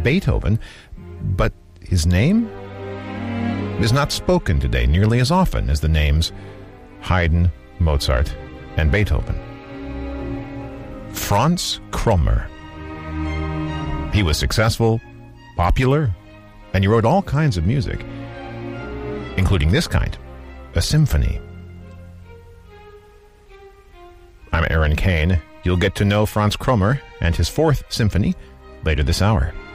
Beethoven, but his name is not spoken today nearly as often as the names Haydn, Mozart, and Beethoven. Franz Krommer. He was successful, popular, and he wrote all kinds of music, including this kind, a symphony. I'm Aaron Kane. You'll get to know Franz Krommer and his fourth symphony later this hour.